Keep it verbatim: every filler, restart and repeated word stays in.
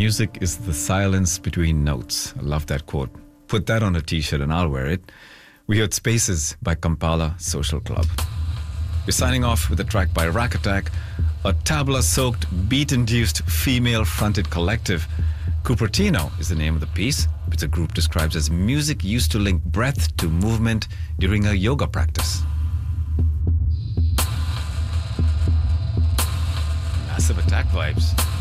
Music is the silence between notes. I love that quote. Put that on a t-shirt and I'll wear it. We heard Spaces by Kampala Social Club. We're signing off with a track by Rack Attack, a tabla-soaked, beat-induced, female-fronted collective. Cupertino is the name of the piece, which the group describes as music used to link breath to movement during a yoga practice. Massive Attack vibes.